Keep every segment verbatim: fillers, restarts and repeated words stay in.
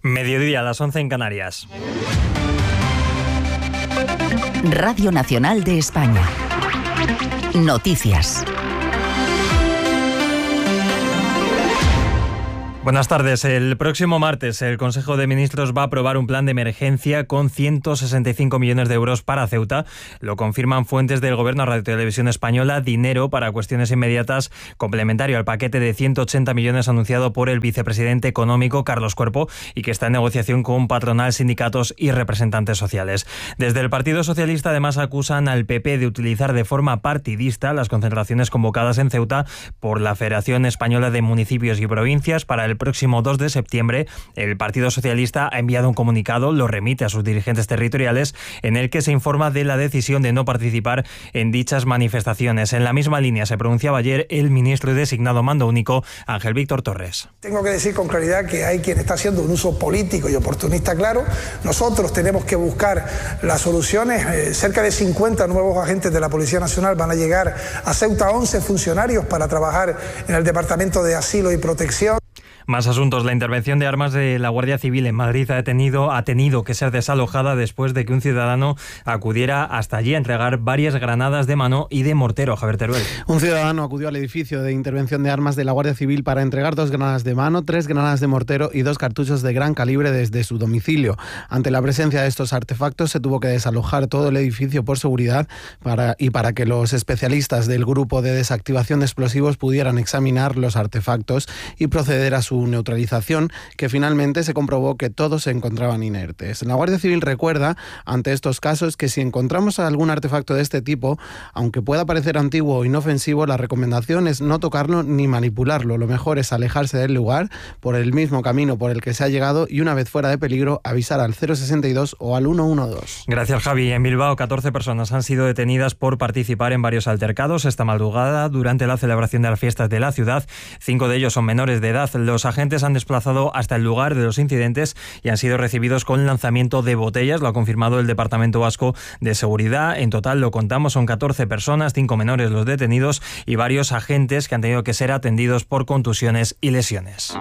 Mediodía, a las once en Canarias. Radio Nacional de España. Noticias. Buenas tardes. El próximo martes el Consejo de Ministros va a aprobar un plan de emergencia con ciento sesenta y cinco millones de euros para Ceuta. Lo confirman fuentes del Gobierno a Radio Televisión Española. Dinero para cuestiones inmediatas complementario al paquete de ciento ochenta millones anunciado por el vicepresidente económico Carlos Cuerpo y que está en negociación con patronal, sindicatos y representantes sociales. Desde el Partido Socialista además acusan al P P de utilizar de forma partidista las concentraciones convocadas en Ceuta por la Federación Española de Municipios y Provincias para el El próximo dos de septiembre. El Partido Socialista ha enviado un comunicado, lo remite a sus dirigentes territoriales, en el que se informa de la decisión de no participar en dichas manifestaciones. En la misma línea se pronunciaba ayer el ministro y designado mando único, Ángel Víctor Torres. Tengo que decir con claridad que hay quien está haciendo un uso político y oportunista claro. Nosotros tenemos que buscar las soluciones. Eh, cerca de cincuenta nuevos agentes de la Policía Nacional van a llegar a Ceuta, once funcionarios para trabajar en el Departamento de Asilo y Protección. Más asuntos. La intervención de armas de la Guardia Civil en Madrid ha tenido, ha tenido que ser desalojada después de que un ciudadano acudiera hasta allí a entregar varias granadas de mano y de mortero. Javier Teruel. Un ciudadano acudió al edificio de intervención de armas de la Guardia Civil para entregar dos granadas de mano, tres granadas de mortero y dos cartuchos de gran calibre desde su domicilio. Ante la presencia de estos artefactos se tuvo que desalojar todo el edificio por seguridad para, y para que los especialistas del grupo de desactivación de explosivos pudieran examinar los artefactos y proceder a su su neutralización, que finalmente se comprobó que todos se encontraban inertes. La Guardia Civil recuerda, ante estos casos, que si encontramos algún artefacto de este tipo, aunque pueda parecer antiguo o inofensivo, la recomendación es no tocarlo ni manipularlo. Lo mejor es alejarse del lugar por el mismo camino por el que se ha llegado y, una vez fuera de peligro, avisar al cero sesenta y dos o al uno uno dos. Gracias, Javi. En Bilbao, catorce personas han sido detenidas por participar en varios altercados esta madrugada durante la celebración de las fiestas de la ciudad. Cinco de ellos son menores de edad. Los agentes han desplazado hasta el lugar de los incidentes y han sido recibidos con lanzamiento de botellas. Lo ha confirmado el Departamento Vasco de Seguridad. En total, lo contamos, son catorce personas, cinco menores los detenidos y varios agentes que han tenido que ser atendidos por contusiones y lesiones.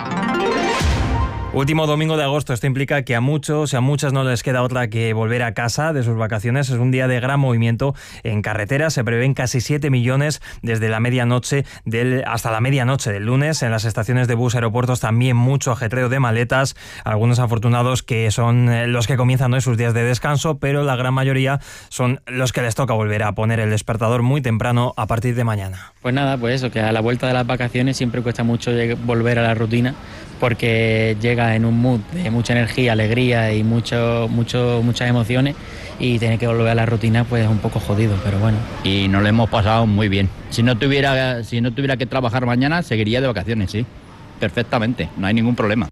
Último domingo de agosto. Esto implica que a muchos y a muchas no les queda otra que volver a casa de sus vacaciones. Es un día de gran movimiento en carretera. Se prevén casi siete millones desde la medianoche del, hasta la medianoche del lunes. En las estaciones de bus, aeropuertos, también mucho ajetreo de maletas. Algunos afortunados que son los que comienzan hoy sus días de descanso, pero la gran mayoría son los que les toca volver a poner el despertador muy temprano a partir de mañana. Pues nada, pues eso, que a la vuelta de las vacaciones siempre cuesta mucho volver a la rutina, porque llega en un mood de mucha energía, alegría y mucho, mucho, muchas emociones, y tener que volver a la rutina pues es un poco jodido, pero bueno. Y nos lo hemos pasado muy bien. Si no tuviera, si no tuviera que trabajar mañana, seguiría de vacaciones, sí, perfectamente, no hay ningún problema.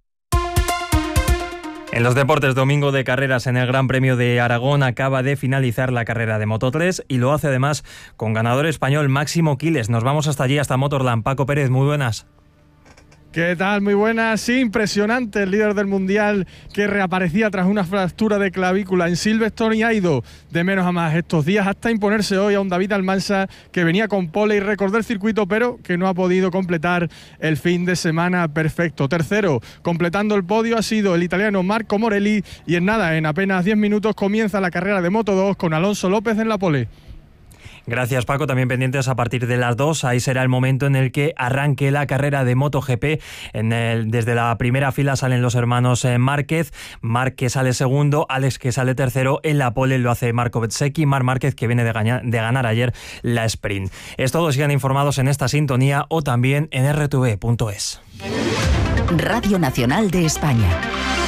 En los deportes, domingo de carreras en el Gran Premio de Aragón. Acaba de finalizar la carrera de Moto tres y lo hace además con ganador español Máximo Quiles. Nos vamos hasta allí, hasta Motorland. Paco Pérez, muy buenas. ¿Qué tal? Muy buenas. Sí, impresionante el líder del Mundial que reaparecía tras una fractura de clavícula en Silverstone y ha ido de menos a más estos días hasta imponerse hoy a un David Almansa que venía con pole y récord del circuito, pero que no ha podido completar el fin de semana perfecto. Tercero, completando el podio, ha sido el italiano Marco Morelli y en nada, en apenas diez minutos comienza la carrera de Moto dos con Alonso López en la pole. Gracias, Paco. También pendientes a partir de las dos. Ahí será el momento en el que arranque la carrera de MotoGP. En el, desde la primera fila salen los hermanos eh, Márquez. Marc, que sale segundo, Alex, que sale tercero. En la pole lo hace Marco Bezzecchi. Marc Márquez, que viene de, gaña, de ganar ayer la sprint. Es todo. Sigan informados en esta sintonía o también en r t v punto es. Radio Nacional de España.